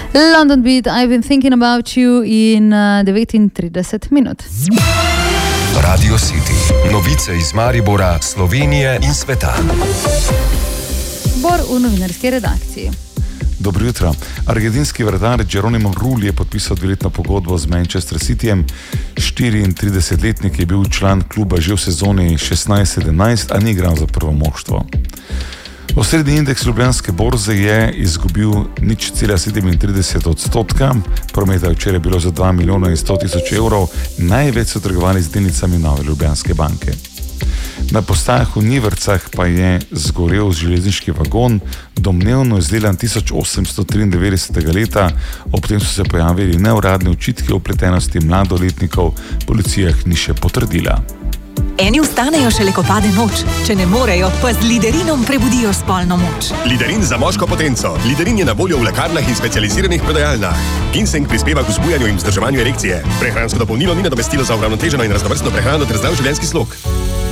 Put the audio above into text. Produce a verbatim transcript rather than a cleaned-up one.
London Beat, I've been thinking about you in uh, devetintrideset minut. Radio City. Novice iz Maribora, Slovenije in sveta. Bor v novinarski redakciji. Dobro jutro. Argentinski vratar Geronimo Rulli je podpisal dveletno pogodbo z Manchester Cityjem. štiriintridesetletnik je bil član kluba že v sezoni šestnajst sedemnajst, a ni igral za prvo moštvo. Osrednji indeks Ljubljanske borze je izgubil nič cela sedemintrideset odstotka. Prometa je včeraj bilo za dva milijona in sto tisoč evrov. Največ so trgovali z delnicami Nove Ljubljanske banke. Na postajah v Nivrcah pa je zgorel železniški vagon, domnevno izdelan tisoč osemsto triindevetdesetega leta. Ob tem so se pojavili neuradni očitki o vpletenosti mladoletnikov, policija jih ni še potrdila. Eni vstanejo šele, ko pade noč. Če ne morejo, pa z Liderinom prebudijo spolno moč. Liderin za moško potenco. Liderin je na voljo v lekarnah in specializiranih prodajalnah. Ginseng prispeva k vzbujanju in vzdrževanju erekcije. Prehransko dopolnilo ni nadomestilo za uravnoteženo in raznovrstno prehrano ter zdrav življenjski slog.